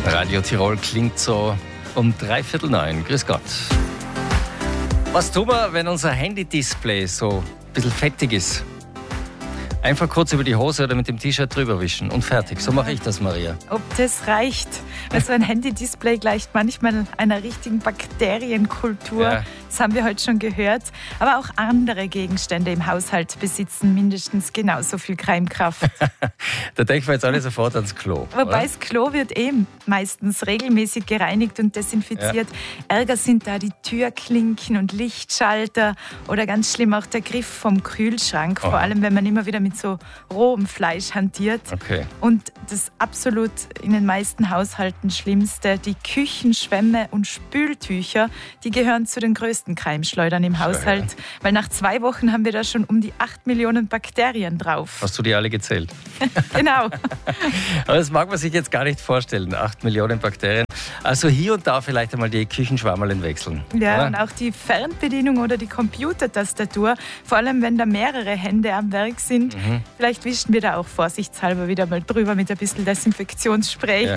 Radio Tirol klingt so um 8:45. Grüß Gott. Was tun wir, wenn unser Handy-Display so ein bisschen fettig ist? Einfach kurz über die Hose oder mit dem T-Shirt drüber wischen und fertig. So mache ich das, Maria. Ob das reicht? Also ein Handy-Display gleicht manchmal einer richtigen Bakterienkultur. Ja. Das haben wir heute schon gehört. Aber auch andere Gegenstände im Haushalt besitzen mindestens genauso viel Keimkraft. Da denken wir jetzt alle sofort ans Klo. Wobei oder? das Klo wird meistens regelmäßig gereinigt und desinfiziert. Ja. Ärger sind da die Türklinken und Lichtschalter oder ganz schlimm auch der Griff vom Kühlschrank. Vor allem, wenn man immer wieder mit so rohem Fleisch hantiert. Okay. Und das absolut in den meisten Haushalten Schlimmste, die Küchenschwämme und Spültücher, die gehören zu den größten Keimschleudern im Haushalt. Weil nach 2 Wochen haben wir da schon um die 8 Millionen Bakterien drauf. Hast du die alle gezählt? Genau. Aber das mag man sich jetzt gar nicht vorstellen, 8 Millionen Bakterien. Also hier und da vielleicht einmal die Küchenschwammerln wechseln. Ja, oder? und auch die Fernbedienung oder die Computertastatur, vor allem wenn da mehrere Hände am Werk sind. Vielleicht wischen wir da auch vorsichtshalber wieder mal drüber mit ein bisschen Desinfektionsspray. Ja.